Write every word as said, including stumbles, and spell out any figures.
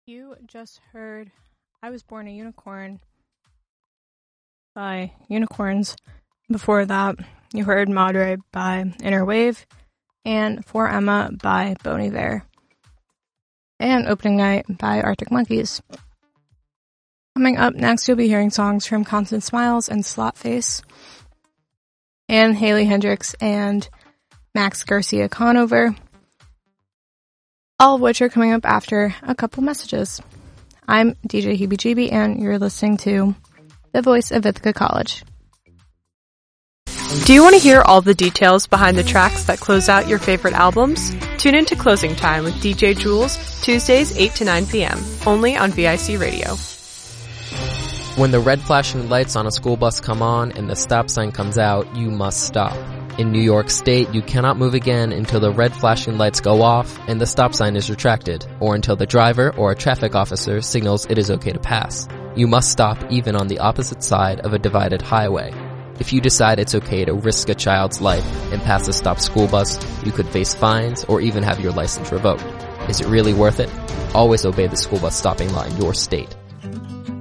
You just heard I Was Born a Unicorn by Unicorns. Before that, you heard Madre by Inner Wave and For Emma by Bon Iver. And Opening Night by Arctic Monkeys. Coming up next, you'll be hearing songs from Constant Smiles and Slotface, and Haley Hendricks and Max Garcia Conover, all of which are coming up after a couple messages. I'm D J Heebie-Jeebie, and you're listening to The Voice of Ithaca College. Do you want to hear all the details behind the tracks that close out your favorite albums? Tune in to Closing Time with D J Jules, Tuesdays eight to nine p.m., only on V I C Radio. When the red flashing lights on a school bus come on and the stop sign comes out, you must stop. In New York State, you cannot move again until the red flashing lights go off and the stop sign is retracted, or until the driver or a traffic officer signals it is okay to pass. You must stop even on the opposite side of a divided highway. If you decide it's okay to risk a child's life and pass a stopped school bus, you could face fines or even have your license revoked. Is it really worth it? Always obey the school bus stopping law in your state.